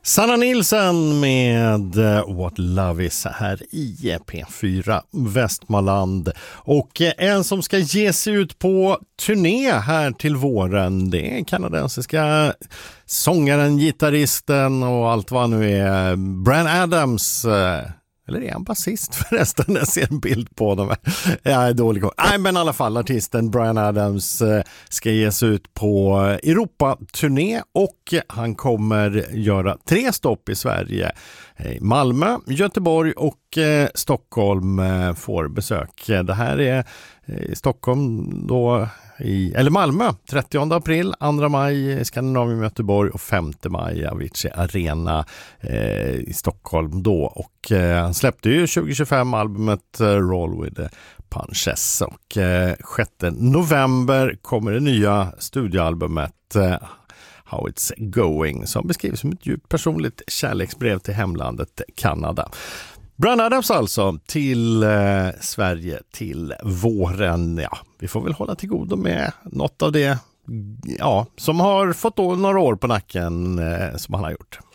Sanna Nilsson med What Love Is här i P4 Västmanland. Och en som ska ge sig ut på turné här till våren, det är kanadensiska sångaren, gitarristen och allt vad nu är, Bryan Adams. Eller är han basist förresten? Jag ser en bild på dem. Jag är dålig. Nej, men i alla fall artisten Bryan Adams ska ge sig ut på Europa-turné och han kommer göra 3 stopp i Sverige. Malmö, Göteborg och Stockholm får besök. Det här är i Stockholm då, eller Malmö, 30 april, 2 maj Skandinavien, Göteborg och 5 maj Avicii Arena i Stockholm då. Och han släppte ju 2025 albumet Roll with the Punches och 6 november kommer det nya studioalbumet How It's Going som beskrivs som ett djupt personligt kärleksbrev till hemlandet Kanada. Bryan Adams alltså till Sverige till våren. Ja, vi får väl hålla till godo med något av det som har fått några år på nacken som han har gjort.